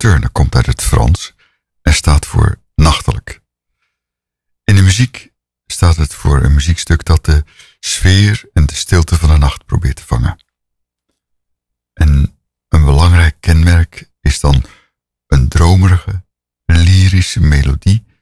nocturne komt uit het Frans en staat voor nachtelijk. In de muziek staat het voor een muziekstuk dat de sfeer en de stilte van de nacht probeert te vangen. En een belangrijk kenmerk is dan een dromerige, lyrische melodie